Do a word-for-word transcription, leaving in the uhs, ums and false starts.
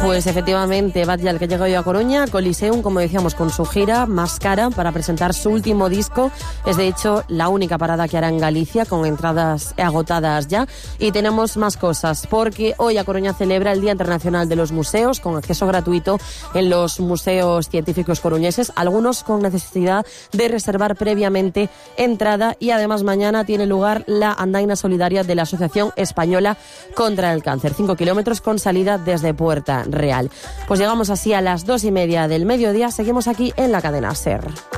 Pues efectivamente, Batlle, que llega hoy a Coruña, Coliseum, como decíamos, con su gira más cara para presentar su último disco. Es de hecho la única parada que hará en Galicia, con entradas agotadas ya. Y tenemos más cosas, porque hoy a Coruña celebra el Día Internacional de los Museos, con acceso gratuito en los museos científicos coruñeses, algunos con necesidad de reservar previamente entrada. Y además mañana tiene lugar la andaina solidaria de la Asociación Española contra el Cáncer, cinco kilómetros con salida desde Puerta Real. Pues llegamos así a las dos y media del mediodía. Seguimos aquí en la cadena SER.